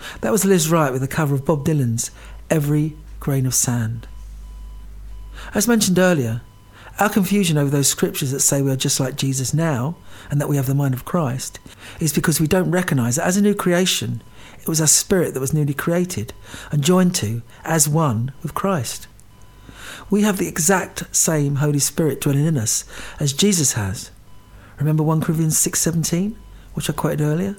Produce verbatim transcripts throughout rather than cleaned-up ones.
That was Liz Wright with the cover of Bob Dylan's Every Grain of Sand. As mentioned earlier, our confusion over those scriptures that say we are just like Jesus now and that we have the mind of Christ is because we don't recognise that as a new creation, it was our spirit that was newly created and joined to as one with Christ. We have the exact same Holy Spirit dwelling in us as Jesus has. Remember First Corinthians six seventeen, which I quoted earlier?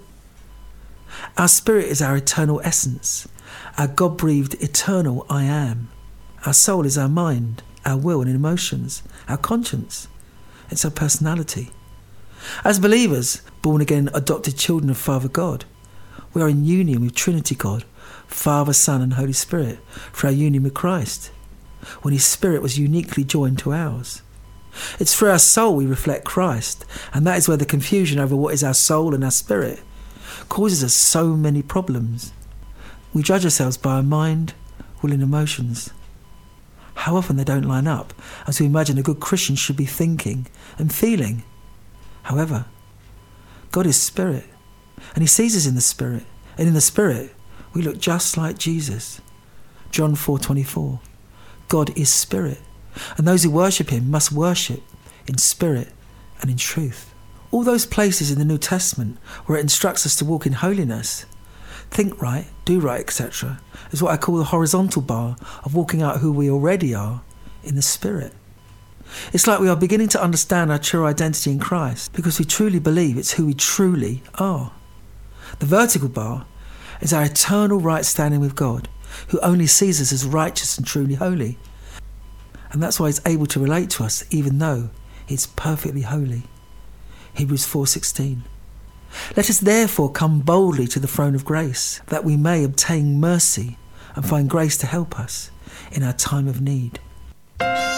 Our spirit is our eternal essence, our God-breathed eternal I am. Our soul is our mind, our will and emotions, our conscience. It's our personality. As believers, born-again adopted children of Father God, we are in union with Trinity God, Father, Son and Holy Spirit, for our union with Christ, when his spirit was uniquely joined to ours. It's through our soul we reflect Christ, and that is where the confusion over what is our soul and our spirit causes us so many problems. We judge ourselves by our mind, will and emotions. How often they don't line up as we imagine a good Christian should be thinking and feeling. However, God is spirit, and he sees us in the spirit, and in the spirit we look just like Jesus. John four twenty-four. God is spirit, and those who worship him must worship in spirit and in truth. All those places in the New Testament where it instructs us to walk in holiness, think right, do right, et cetera, is what I call the horizontal bar of walking out who we already are in the Spirit. It's like we are beginning to understand our true identity in Christ because we truly believe it's who we truly are. The vertical bar is our eternal right standing with God, who only sees us as righteous and truly holy. And that's why he's able to relate to us even though he's perfectly holy. Hebrews four sixteen. Let us therefore come boldly to the throne of grace, that we may obtain mercy and find grace to help us in our time of need.